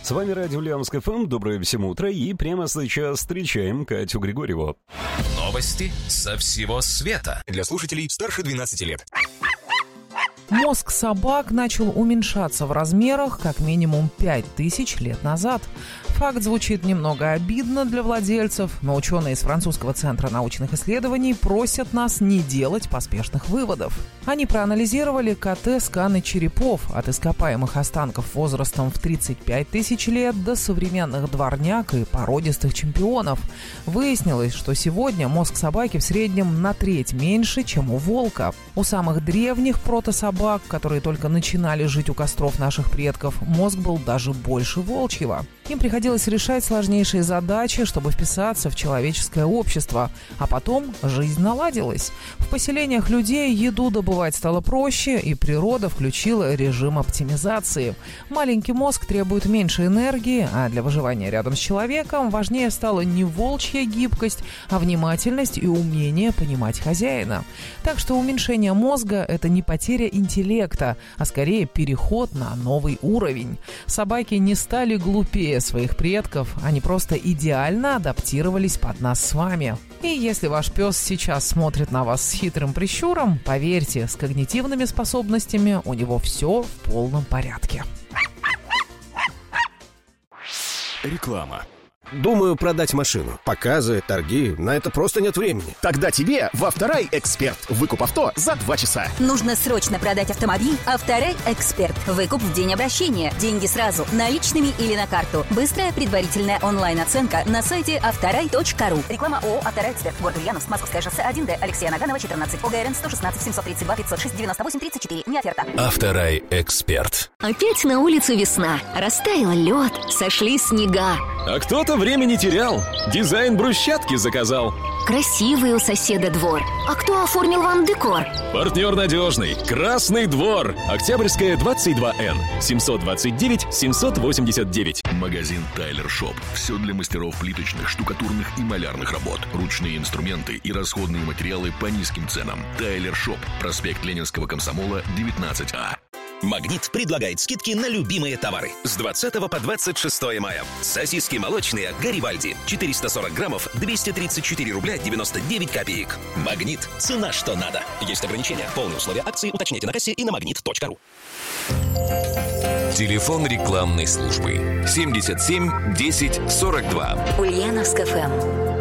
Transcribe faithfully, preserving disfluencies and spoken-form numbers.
С вами радио Ульяновск эф эм. Доброе всем утро. И прямо сейчас встречаем Катю Григорьеву. Новости со всего света. Для слушателей старше двенадцати лет. Мозг собак начал уменьшаться в размерах как минимум пять тысяч лет назад. Факт звучит немного обидно для владельцев, но ученые из французского центра научных исследований просят нас не делать поспешных выводов. Они проанализировали ка тэ-сканы черепов от ископаемых останков возрастом в тридцать пять тысяч лет до современных дворняг и породистых чемпионов. Выяснилось, что сегодня мозг собаки в среднем на треть меньше, чем у волка. У самых древних протособак, которые только начинали жить у костров наших предков, мозг был даже больше волчьего. Им приходилось решать сложнейшие задачи, чтобы вписаться в человеческое общество. А потом жизнь наладилась. В поселениях людей еду добывать стало проще, и природа включила режим оптимизации. Маленький мозг требует меньше энергии, а для выживания рядом с человеком важнее стала не волчья гибкость, а внимательность и умение понимать хозяина. Так что уменьшение мозга – это не потеря интеллекта, а скорее переход на новый уровень. Собаки не стали глупее своих предков, они просто идеально адаптировались под нас с вами. И если ваш пес сейчас смотрит на вас с хитрым прищуром, поверьте, с когнитивными способностями у него все в полном порядке. Реклама. Думаю продать машину. Показы, торги, на это просто нет времени. Тогда тебе в Авторай Эксперт. Выкуп авто за два часа. Нужно срочно продать автомобиль. Авторай Эксперт. Выкуп в день обращения. Деньги сразу, наличными или на карту. Быстрая предварительная онлайн-оценка на сайте авторай точка ру. Реклама ООО «Авторай Эксперт». Город Ульяновск, Московское шоссе один Д, Алексея Наганова, четырнадцать. ОГРН сто шестнадцать семьсот тридцать два пятьсот шесть девяносто восемь тридцать четыре. Не оферта. Авторай Эксперт. Опять на улице весна. Растаял лед, сошли снега. А кто-то время не терял. Дизайн брусчатки заказал. Красивый у соседа двор. А кто оформил вам декор? Партнер надежный. Красный двор. Октябрьская, двадцать два Н. семьсот двадцать девять семьсот восемьдесят девять. Магазин Тайлер Шоп. Все для мастеров плиточных, штукатурных и малярных работ. Ручные инструменты и расходные материалы по низким ценам. Тайлер Шоп. Проспект Ленинского комсомола, девятнадцать А. Магнит предлагает скидки на любимые товары. С двадцатого по двадцать шестое мая. Сосиски молочные Гарибальди. четыреста сорок граммов, двести тридцать четыре рубля девяносто девять копеек. Магнит. Цена что надо. Есть ограничения. Полные условия акции уточняйте на кассе и на магнит точка ру. Телефон рекламной службы семьдесят семь десять сорок два. Ульяновск эф эм.